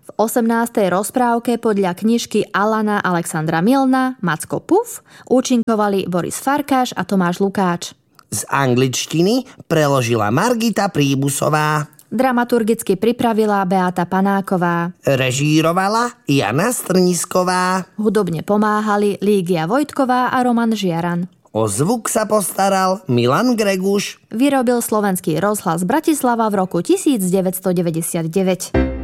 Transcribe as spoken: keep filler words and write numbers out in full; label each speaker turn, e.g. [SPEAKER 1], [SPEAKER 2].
[SPEAKER 1] V osemnástej rozprávke podľa knižky Alana Alexandra Milna Macko Puf účinkovali Boris Farkáš a Tomáš Lukáč.
[SPEAKER 2] Z angličtiny preložila Margita Príbusová.
[SPEAKER 1] Dramaturgicky pripravila Beata Panáková.
[SPEAKER 2] Režírovala Jana Strnisková.
[SPEAKER 1] Hudobne pomáhali Lígia Vojtková a Roman Žiaran.
[SPEAKER 2] O zvuk sa postaral Milan Greguš.
[SPEAKER 1] Vyrobil Slovenský rozhlas Bratislava v roku devätnásťstodeväťdesiatdeväť.